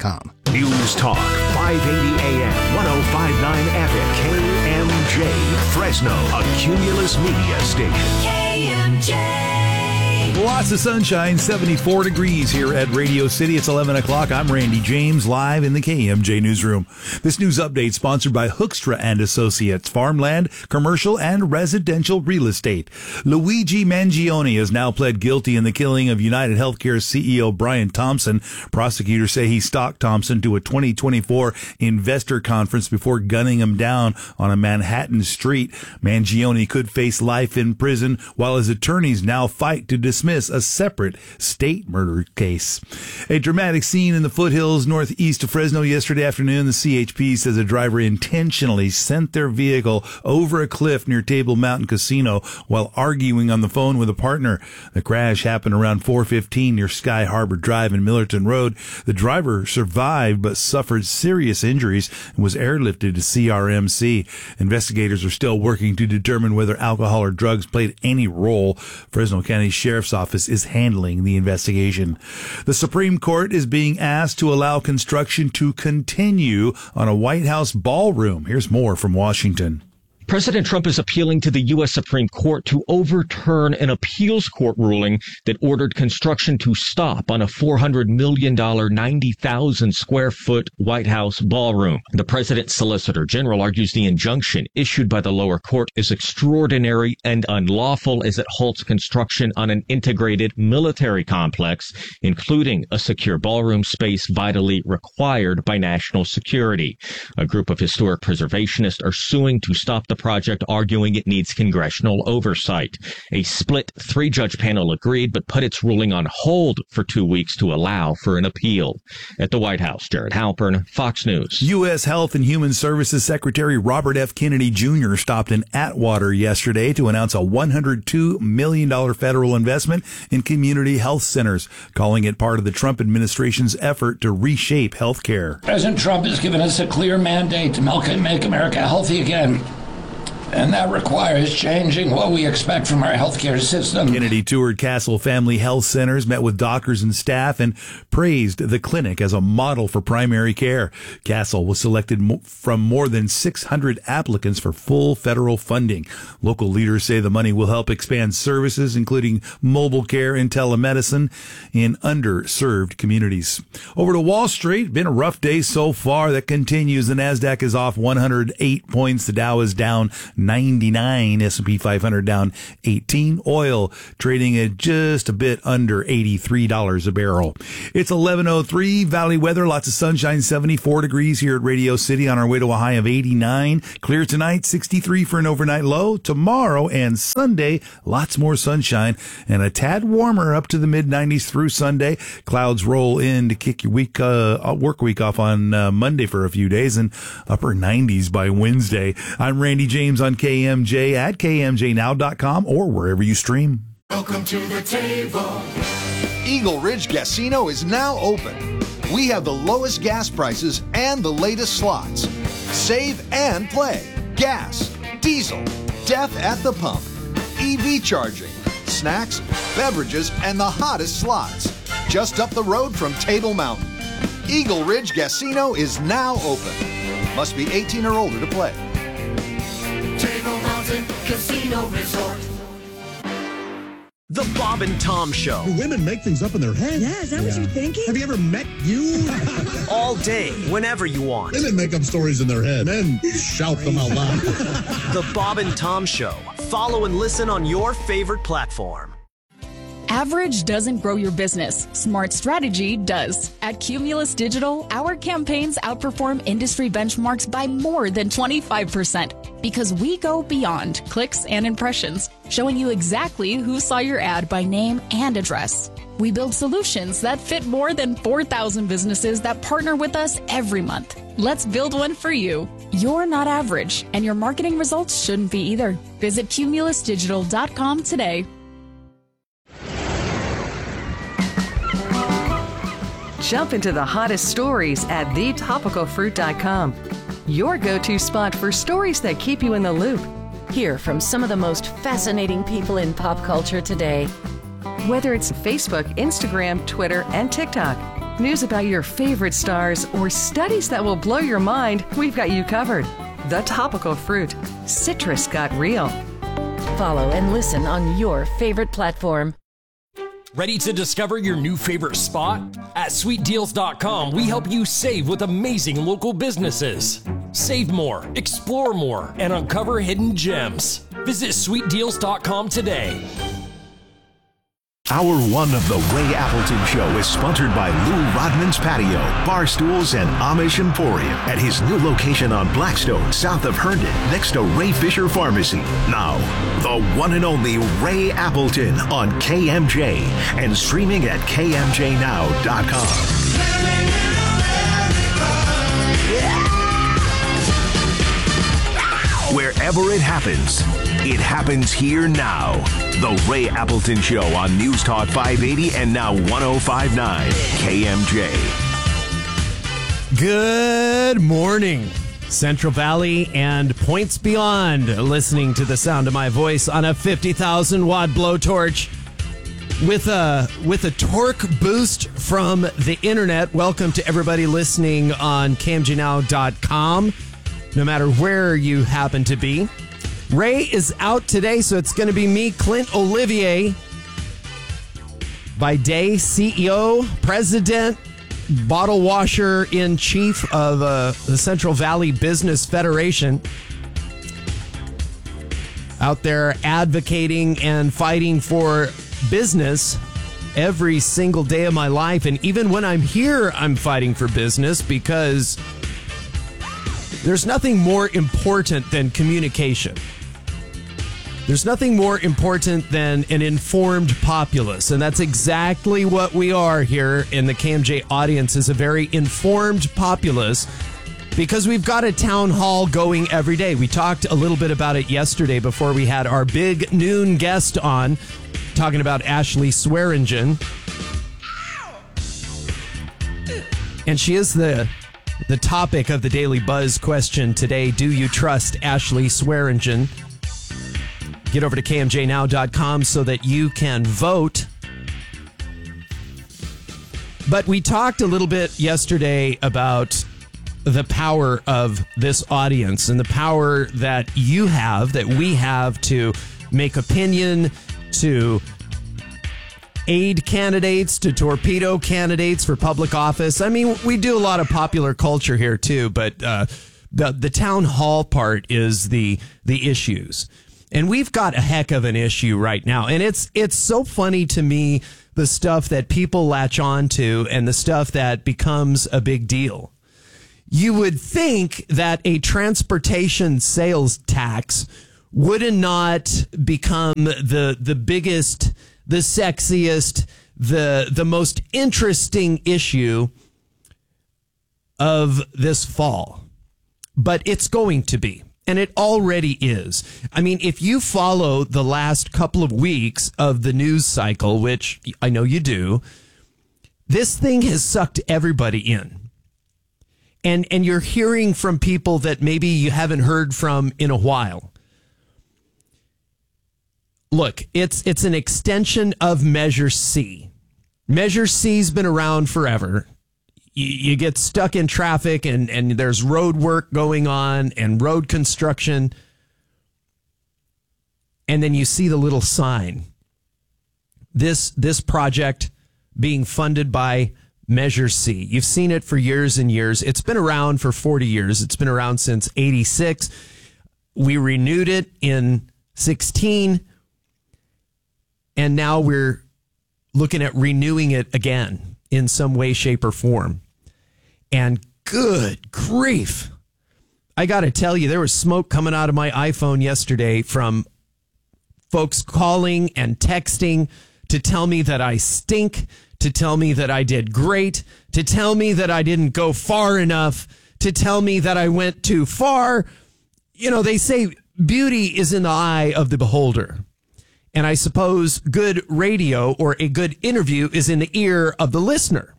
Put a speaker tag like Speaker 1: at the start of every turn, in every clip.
Speaker 1: KMJ.com.
Speaker 2: News Talk, 580 AM, 105.9 FM, KMJ, Fresno, a Cumulus Media station.
Speaker 3: KMJ.
Speaker 4: Lots of sunshine, 74 degrees here at Radio City. It's 11 o'clock. I'm Randy James, live in the KMJ newsroom. This news update sponsored by Hoekstra and Associates, farmland, commercial, and residential real estate. Luigi Mangione has now pled guilty in the killing of United Healthcare CEO Brian Thompson. Prosecutors say he stalked Thompson to a 2024 investor conference before gunning him down on a Manhattan street. Mangione could face life in prison, while his attorneys now fight to dismiss a separate state murder case. A dramatic scene in the foothills northeast of Fresno yesterday afternoon. The CHP says a driver intentionally sent their vehicle over a cliff near Table Mountain Casino while arguing on the phone with a partner. The crash happened around 4:15 near Sky Harbor Drive and Millerton Road. The driver survived but suffered serious injuries and was airlifted to CRMC. Investigators are still working to determine whether alcohol or drugs played any role. Fresno County Sheriff's Office is handling the investigation. The Supreme Court is being asked to allow construction to continue on a White House ballroom. Here's more from Washington.
Speaker 5: President Trump is appealing to the U.S. Supreme Court to overturn an appeals court ruling that ordered construction to stop on a $400 million, 90,000 square foot White House ballroom. The president's solicitor general argues the injunction issued by the lower court is extraordinary and unlawful as it halts construction on an integrated military complex, including a secure ballroom space vitally required by national security. A group of historic preservationists are suing to stop the project, arguing it needs congressional oversight. A split 3-judge panel agreed, but put its ruling on hold for 2 weeks to allow for an appeal. At the White House, Jared Halpern, Fox News.
Speaker 4: U.S. Health and Human Services Secretary Robert F. Kennedy Jr. stopped in Atwater yesterday to announce a $102 million federal investment in community health centers, calling it part of the Trump administration's effort to reshape health care.
Speaker 6: President Trump has given us a clear mandate to make America healthy again. And that requires changing what we expect from our healthcare system.
Speaker 4: Kennedy toured Castle Family Health Centers, met with doctors and staff, and praised the clinic as a model for primary care. Castle was selected from more than 600 applicants for full federal funding. Local leaders say the money will help expand services, including mobile care and telemedicine, in underserved communities. Over to Wall Street. Been a rough day so far. That continues. The NASDAQ is off 108 points. The Dow is down 99, S&P 500 down 18. Oil trading at just a bit under $83 a barrel. It's 11:03. Valley weather, lots of sunshine, 74 degrees here at Radio City on our way to a high of 89. Clear tonight, 63 for an overnight low. Tomorrow and Sunday, lots more sunshine and a tad warmer up to the mid-90s through Sunday. Clouds roll in to kick your work week off on Monday for a few days and upper 90s by Wednesday. I'm Randy James on KMJ at KMJNow.com or wherever you stream.
Speaker 3: Welcome to the table.
Speaker 7: Eagle Ridge Casino is now open. We have the lowest gas prices and the latest slots. Save and play. Gas, diesel, death at the pump, EV charging, snacks, beverages, and the hottest slots. Just up the road from Table Mountain. Eagle Ridge Casino is now open. Must be 18 or older to play.
Speaker 3: Table Mountain Casino Resort.
Speaker 8: The Bob and Tom Show.
Speaker 9: Do women make things up in their head?
Speaker 10: Yeah, is that what you're thinking?
Speaker 9: Have you ever met you?
Speaker 8: All day, whenever you want.
Speaker 9: Women make up stories in their head. Men shout them out loud.
Speaker 8: The Bob and Tom Show. Follow and listen on your favorite platform.
Speaker 11: Average doesn't grow your business. Smart strategy does. At Cumulus Digital, our campaigns outperform industry benchmarks by more than 25% because we go beyond clicks and impressions, showing you exactly who saw your ad by name and address. We build solutions that fit more than 4,000 businesses that partner with us every month. Let's build one for you. You're not average, and your marketing results shouldn't be either. Visit cumulusdigital.com today.
Speaker 12: Jump into the hottest stories at thetopicalfruit.com. Your go-to spot for stories that keep you in the loop.
Speaker 13: Hear from some of the most fascinating people in pop culture today.
Speaker 12: Whether it's Facebook, Instagram, Twitter, and TikTok. News about your favorite stars or studies that will blow your mind, we've got you covered. The Topical Fruit. Citrus got real.
Speaker 13: Follow and listen on your favorite platform.
Speaker 1: Ready to discover your new favorite spot? At sweetdeals.com, we help you save with amazing local businesses. Save more, explore more, and uncover hidden gems. Visit sweetdeals.com today.
Speaker 2: Hour one of the Ray Appleton Show is sponsored by Lou Rodman's Patio, Bar Stools, and Amish Emporium at his new location on Blackstone, south of Herndon, next to Ray Fisher Pharmacy. Now, the one and only Ray Appleton on KMJ and streaming at KMJNow.com. Wherever it happens here now. The Ray Appleton Show on News Talk 580 and now 105.9 KMJ.
Speaker 10: Good morning, Central Valley and points beyond. Listening to the sound of my voice on a 50,000 watt blowtorch with a torque boost from the internet. Welcome to everybody listening on KMJNow.com, no matter where you happen to be. Ray is out today, so it's going to be me, Clint Olivier. By day, CEO, president, bottle washer in chief of the Central Valley Business Federation. Out there advocating and fighting for business every single day of my life. And even when I'm here, I'm fighting for business because there's nothing more important than communication. There's nothing more important than an informed populace, and that's exactly what we are here in the KMJ audience, is a very informed populace, because we've got a town hall going every day. We talked a little bit about it yesterday before we had our big noon guest on, talking about Ashley Swearingen. And she is the topic of the Daily Buzz question today. Do you trust Ashley Swearingen? Get over to KMJNow.com so that you can vote. But we talked a little bit yesterday about the power of this audience and the power that you have, that we have, to make opinion, to aid candidates, to torpedo candidates for public office. I mean, we do a lot of popular culture here too, but the town hall part is the issues. And we've got a heck of an issue right now. And it's so funny to me, the stuff that people latch on to and the stuff that becomes a big deal. You would think that a transportation sales tax would not become the biggest, the sexiest, the most interesting issue of this fall. But it's going to be. And it already is. I mean, if you follow the last couple of weeks of the news cycle, which I know you do, this thing has sucked everybody in. And you're hearing from people that maybe you haven't heard from in a while. Look, it's an extension of Measure C. Measure C's been around forever. You get stuck in traffic and there's road work going on and road construction. And then you see the little sign. This project being funded by Measure C. You've seen it for years and years. It's been around for 40 years. It's been around since 86. We renewed it in 16. And now we're looking at renewing it again in some way, shape, or form. And good grief, I got to tell you, there was smoke coming out of my iPhone yesterday from folks calling and texting to tell me that I stink, to tell me that I did great, to tell me that I didn't go far enough, to tell me that I went too far. You know, they say beauty is in the eye of the beholder. And I suppose good radio or a good interview is in the ear of the listener.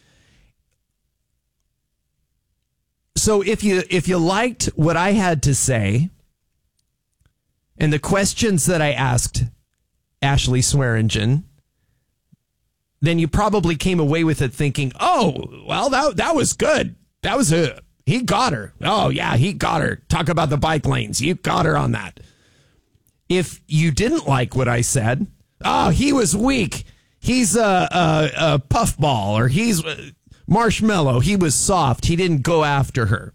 Speaker 10: So if you liked what I had to say and the questions that I asked Ashley Swearingen, then you probably came away with it thinking, oh, well, that was good. That was he got her. Oh, yeah, he got her. Talk about the bike lanes. You got her on that. If you didn't like what I said, oh, he was weak. He's a puffball, or he's marshmallow. He was soft. He didn't go after her.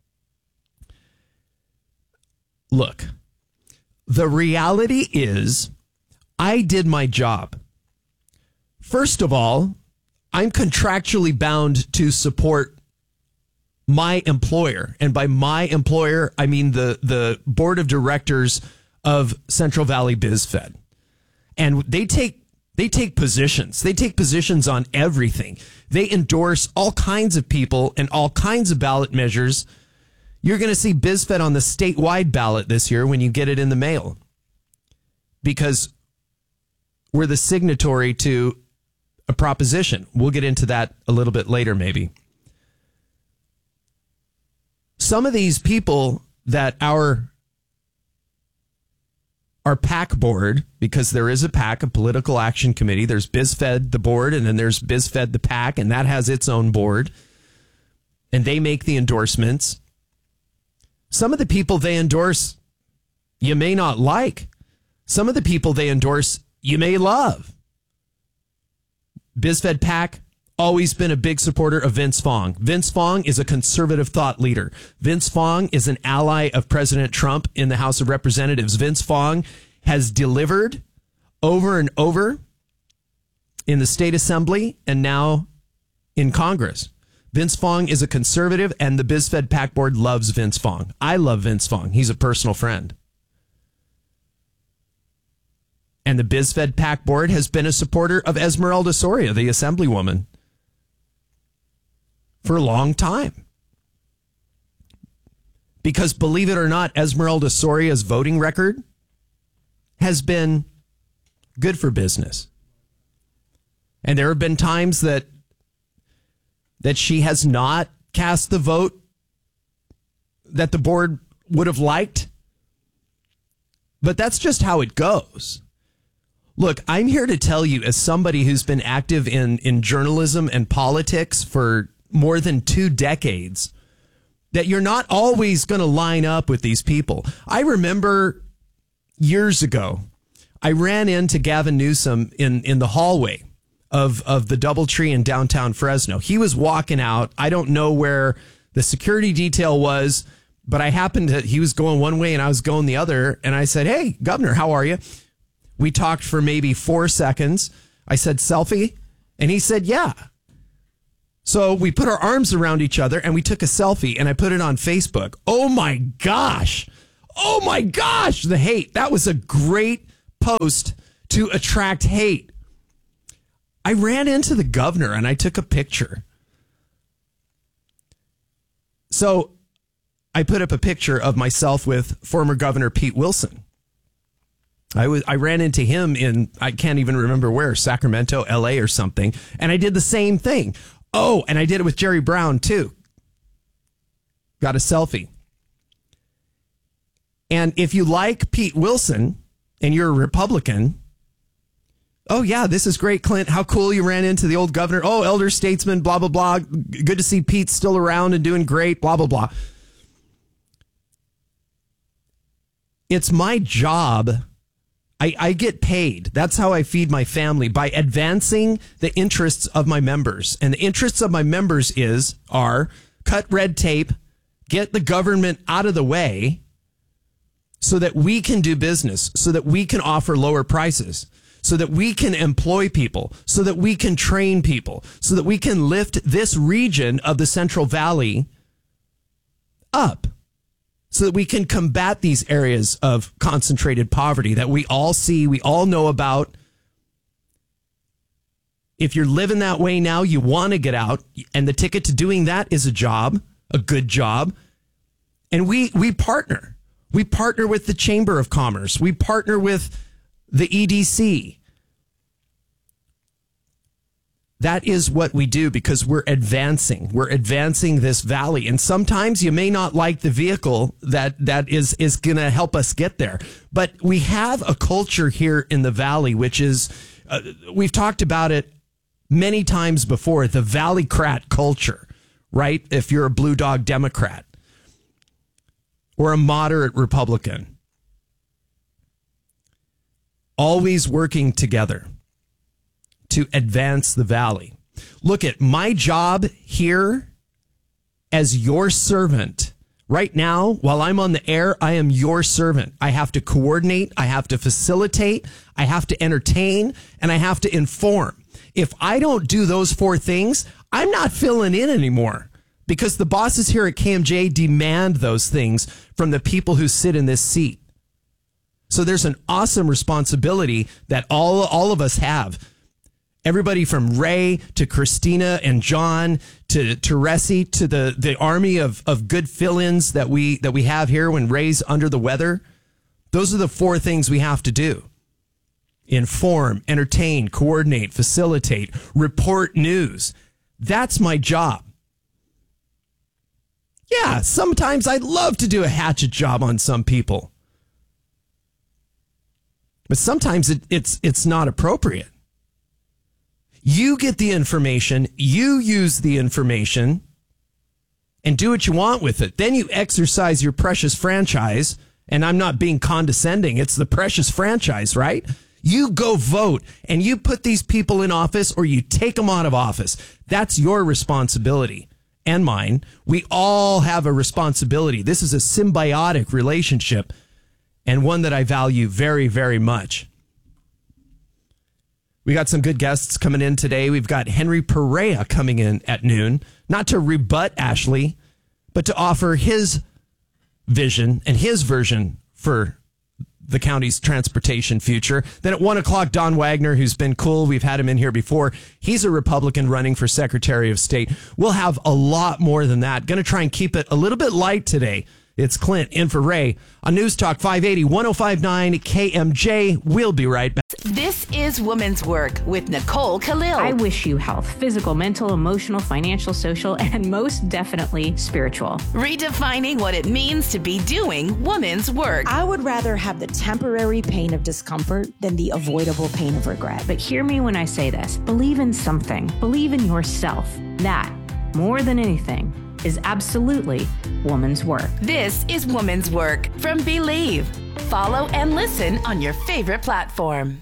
Speaker 10: Look, the reality is I did my job. First of all, I'm contractually bound to support my employer. And by my employer, I mean the board of directors of Central Valley BizFed. And they take positions. They take positions on everything. They endorse all kinds of people and all kinds of ballot measures. You're going to see BizFed on the statewide ballot this year when you get it in the mail, because we're the signatory to a proposition. We'll get into that a little bit later, maybe. Some of these people that our PAC board, because there is a PAC, a political action committee, there's BizFed, the board, and then there's BizFed, the PAC, and that has its own board, and they make the endorsements. Some of the people they endorse, you may not like. Some of the people they endorse, you may love. BizFed PAC, always been a big supporter of Vince Fong. Vince Fong is a conservative thought leader. Vince Fong is an ally of President Trump in the House of Representatives. Vince Fong has delivered over and over in the state assembly and now in Congress. Vince Fong is a conservative, and the BizFed PAC board loves Vince Fong. I love Vince Fong. He's a personal friend. And the BizFed PAC board has been a supporter of Esmeralda Soria, the assemblywoman, for a long time. Because believe it or not, Esmeralda Soria's voting record has been good for business. And there have been times that she has not cast the vote that the board would have liked. But that's just how it goes. Look, I'm here to tell you, as somebody who's been active in journalism and politics for more than 2 decades, that you're not always going to line up with these people. I remember years ago, I ran into Gavin Newsom in the hallway of the DoubleTree in downtown Fresno. He was walking out. I don't know where the security detail was, but he was going one way and I was going the other. And I said, "Hey, Governor, how are you?" We talked for maybe 4 seconds. I said, "Selfie?" And he said, "Yeah." So we put our arms around each other and we took a selfie, and I put it on Facebook. Oh my gosh. Oh my gosh. The hate. That was a great post to attract hate. I ran into the governor and I took a picture. So I put up a picture of myself with former Governor Pete Wilson. I ran into him in, I can't even remember where, Sacramento, LA or something. And I did the same thing. Oh, and I did it with Jerry Brown too. Got a selfie. And if you like Pete Wilson and you're a Republican, oh yeah, this is great, Clint. How cool you ran into the old governor. Oh, elder statesman, blah, blah, blah. Good to see Pete still around and doing great, blah, blah, blah. It's my job. I get paid. That's how I feed my family, by advancing the interests of my members. And the interests of my members are cut red tape, get the government out of the way so that we can do business, so that we can offer lower prices, so that we can employ people, so that we can train people, so that we can lift this region of the Central Valley up, so that we can combat these areas of concentrated poverty that we all see, we all know about. If you're living that way now, you want to get out, and the ticket to doing that is a job, a good job. And we partner. We partner with the Chamber of Commerce. We partner with the EDC. That is what we do, because we're advancing. We're advancing this valley. And sometimes you may not like the vehicle that is going to help us get there. But we have a culture here in the valley, which is, we've talked about it many times before, the Valleycrat culture, right? If you're a Blue Dog Democrat or a moderate Republican, always working together to advance the Valley. Look at my job here as your servant. Right now, while I'm on the air, I am your servant. I have to coordinate, I have to facilitate, I have to entertain, and I have to inform. If I don't do those four things, I'm not filling in anymore, because the bosses here at KMJ demand those things from the people who sit in this seat. So there's an awesome responsibility that all of us have. Everybody from Ray to Christina and John to Teresi to the army of good fill-ins that we have here when Ray's under the weather. Those are the four things we have to do. Inform, entertain, coordinate, facilitate, report news. That's my job. Yeah, sometimes I'd love to do a hatchet job on some people. But sometimes it's not appropriate. You get the information, you use the information, and do what you want with it. Then you exercise your precious franchise, and I'm not being condescending. It's the precious franchise, right? You go vote, and you put these people in office, or you take them out of office. That's your responsibility and mine. We all have a responsibility. This is a symbiotic relationship, and one that I value very, very much. We got some good guests coming in today. We've got Henry Perea coming in at noon, not to rebut Ashley, but to offer his vision and his version for the county's transportation future. Then at 1 o'clock, Don Wagner, who's been cool. We've had him in here before. He's a Republican running for Secretary of State. We'll have a lot more than that. Going to try and keep it a little bit light today. It's Clint in for Ray on News Talk 580, 105.9 KMJ. We'll be right back.
Speaker 13: This is Women's Work with Nicole Khalil.
Speaker 14: I wish you health, physical, mental, emotional, financial, social, and most definitely spiritual.
Speaker 13: Redefining what it means to be doing women's work.
Speaker 15: I would rather have the temporary pain of discomfort than the avoidable pain of regret.
Speaker 14: But hear me when I say this. Believe in something. Believe in yourself. That, more than anything, is absolutely woman's work.
Speaker 13: This is Woman's Work from Believe. Follow and listen on your favorite platform.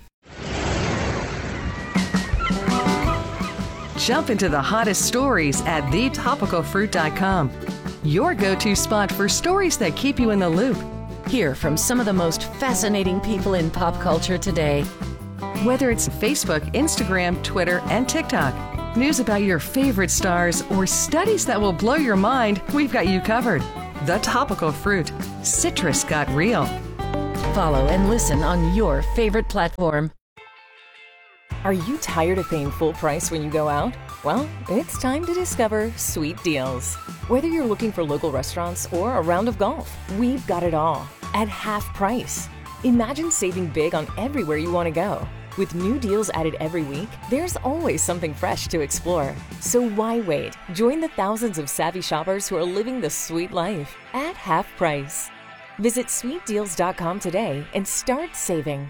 Speaker 12: Jump into the hottest stories at thetopicalfruit.com. Your go-to spot for stories that keep you in the loop.
Speaker 13: Hear from some of the most fascinating people in pop culture today.
Speaker 12: Whether it's Facebook, Instagram, Twitter, and TikTok, news about your favorite stars, or studies that will blow your mind, we've got you covered. The Topical Fruit. Citrus got real.
Speaker 13: Follow and listen on your favorite platform.
Speaker 16: Are you tired of paying full price when you go out? Well, it's time to discover Sweet Deals. Whether you're looking for local restaurants or a round of golf, we've got it all at half price. Imagine saving big on everywhere you want to go. With new deals added every week, there's always something fresh to explore. So why wait? Join the thousands of savvy shoppers who are living the sweet life at half price. Visit sweetdeals.com today and start saving.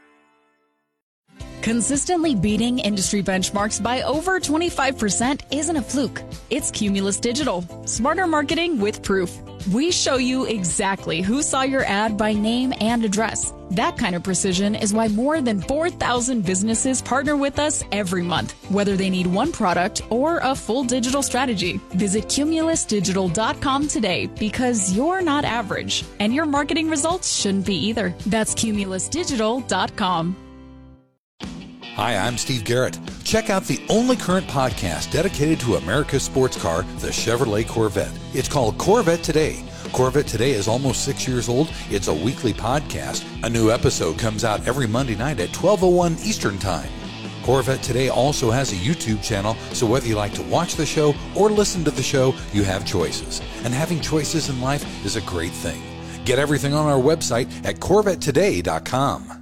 Speaker 11: Consistently beating industry benchmarks by over 25% isn't a fluke. It's Cumulus Digital. Smarter marketing with proof. We show you exactly who saw your ad by name and address. That kind of precision is why more than 4,000 businesses partner with us every month, whether they need one product or a full digital strategy. Visit cumulusdigital.com today, because you're not average, and your marketing results shouldn't be either. That's cumulusdigital.com.
Speaker 17: Hi, I'm Steve Garrett. Check out the only current podcast dedicated to America's sports car, the Chevrolet Corvette. It's called Corvette Today. Corvette Today is almost 6 years old. It's a weekly podcast. A new episode comes out every Monday night at 12:01 Eastern Time. Corvette Today also has a YouTube channel, so whether you like to watch the show or listen to the show, you have choices. And having choices in life is a great thing. Get everything on our website at CorvetteToday.com.